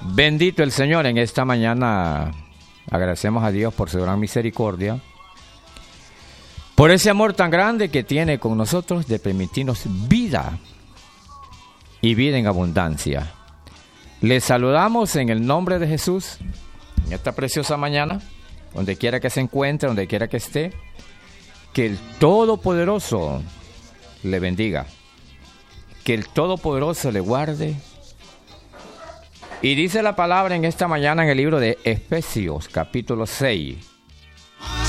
Bendito el Señor. En esta mañana agradecemos a Dios por su gran misericordia, por ese amor tan grande que tiene con nosotros de permitirnos vida y vida en abundancia. Les saludamos en el nombre de Jesús en esta preciosa mañana, donde quiera que se encuentre, donde quiera que esté. Que el Todopoderoso le bendiga, que el Todopoderoso le guarde. Y dice la palabra en esta mañana en el libro de Efesios, capítulo 6,